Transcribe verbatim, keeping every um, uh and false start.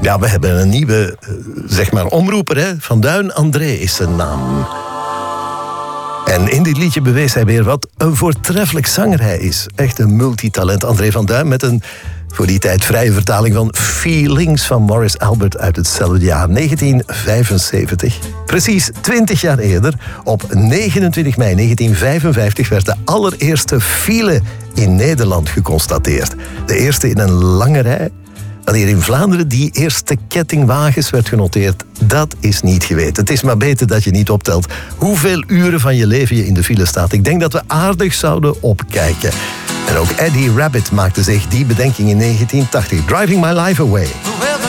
Ja, we hebben een nieuwe, zeg maar, omroeper, hè? Van Duin André is zijn naam. En in dit liedje bewees hij weer wat een voortreffelijk zanger hij is. Echt een multitalent. André van Duin met een voor die tijd vrije vertaling van Feelings van Morris Albert uit hetzelfde jaar, negentien vijfenzeventig. Precies twintig jaar eerder, op negenentwintig mei negentien vijfenvijftig, werd de allereerste file in Nederland geconstateerd. De eerste in een lange rij. Wanneer in Vlaanderen die eerste kettingwagens werd genoteerd, dat is niet geweten. Het is maar beter dat je niet optelt hoeveel uren van je leven je in de file staat. Ik denk dat we aardig zouden opkijken. En ook Eddie Rabbit maakte zich die bedenking in negentien tachtig. Driving My Life Away.